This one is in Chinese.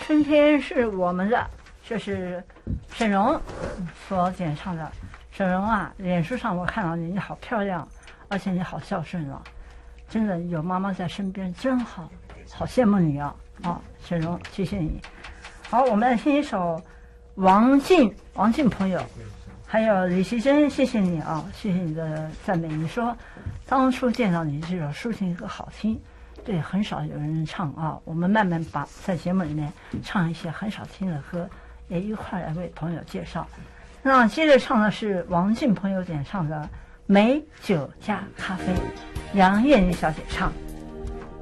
春天是我们的，这是沈荣所演唱的。沈荣啊，脸书上我看到你好漂亮，而且你好孝顺啊，真的有妈妈在身边真好，好羡慕你啊！沈荣，谢谢你。好，我们来听一首王静朋友，还有李希珍，谢谢你啊，谢谢你的赞美。你说当初见到你这首抒情歌好听，对，很少有人唱啊。我们慢慢把在节目里面唱一些很少听的歌，也一块来为朋友介绍。那接着唱的是王静朋友演唱的《美酒加咖啡》，杨艳妮小姐唱。